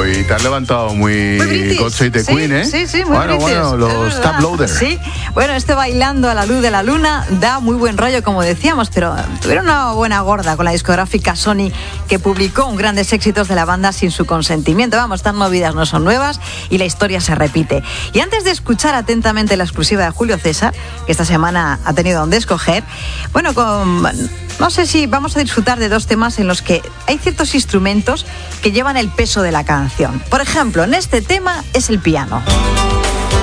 hoy te has levantado muy God Save the Queen, ¿eh? Sí, muy Bueno, los Tap Loaders. Sí, bueno, Bailando a la luz de la luna da muy buen rollo, como decíamos, pero tuvieron una buena gorda con la discográfica Sony, que publicó un grandes éxitos de la banda sin su consentimiento. Vamos, tan movidas no son nuevas y la historia se repite. Y antes de escuchar atentamente la exclusiva de Julio César, que esta semana ha tenido donde escoger, bueno, no sé si vamos a disfrutar de dos temas en los que hay ciertos instrumentos que llevan el peso de la canción. Por ejemplo, en este tema es el piano.